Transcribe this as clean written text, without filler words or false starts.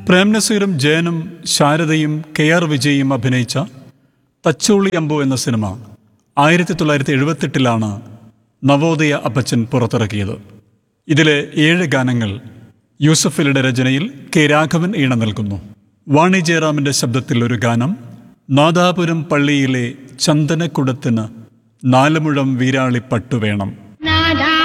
പ്രേംനസീറും ജയനും ശാരദയും KR വിജയും അഭിനയിച്ച തച്ചോളി അമ്പു എന്ന cinema 1978 Navodaya അപ്പച്ചൻ പുറത്തിറക്കിയത്. ഇതിലെ 7 ഗാനങ്ങൾ യൂസഫലിയുടെ രചനയിൽ രാഘവൻ ഈണം നൽകുന്നു. വാണി ജയറാമിൻ്റെ ശബ്ദത്തിൽ ഒരു ഗാനം, നാദാപുരം പള്ളിയിലെ ചന്ദനക്കുടത്തിന് 4 മുഴം വീരാളി പട്ടുവേണം.